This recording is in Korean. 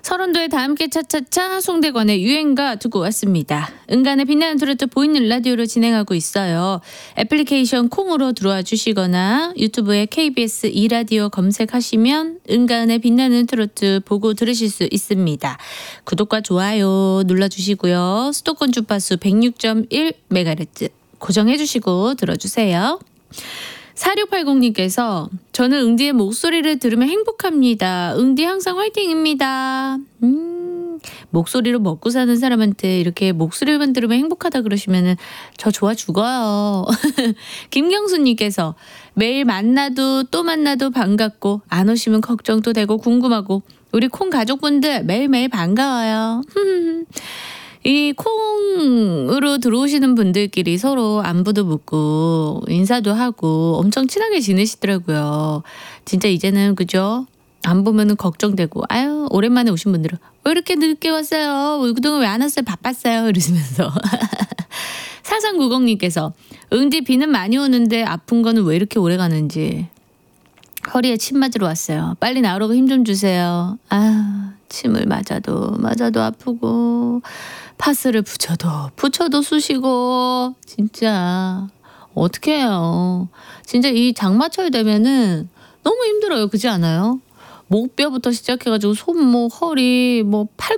서른도의 다함께 차차차 송대관의 유행가 듣고 왔습니다. 은간의 빛나는 트로트 보이는 라디오로 진행하고 있어요. 애플리케이션 콩으로 들어와 주시거나 유튜브에 KBS 2라디오 검색하시면 은간의 빛나는 트로트 보고 들으실 수 있습니다. 구독과 좋아요 눌러주시고요. 수도권 주파수 106.1MHz 고정해 주시고 들어주세요. 4680님께서 저는 응디의 목소리를 들으면 행복합니다. 응디 항상 화이팅입니다. 목소리로 먹고 사는 사람한테 이렇게 목소리만 들으면 행복하다 그러시면은 저 좋아 죽어요. 김경수님께서 매일 만나도 또 만나도 반갑고 안 오시면 걱정도 되고 궁금하고 우리 콩 가족분들 매일매일 반가워요. 이 콩으로 들어오시는 분들끼리 서로 안부도 묻고 인사도 하고 엄청 친하게 지내시더라고요. 진짜 이제는 그죠? 안 보면은 걱정되고 아유 오랜만에 오신 분들은 왜 이렇게 늦게 왔어요? 그동안 왜 안 왔어요? 바빴어요? 이러시면서 4390님께서 응디 비는 많이 오는데 아픈 거는 왜 이렇게 오래 가는지 허리에 침 맞으러 왔어요. 빨리 나으라고 힘 좀 주세요. 아 침을 맞아도 아프고 파스를 붙여도 쑤시고 진짜 어떻게 해요. 진짜 이 장마철 되면은 너무 힘들어요. 그렇지 않아요? 목뼈부터 시작해가지고 손목, 허리, 뭐 팔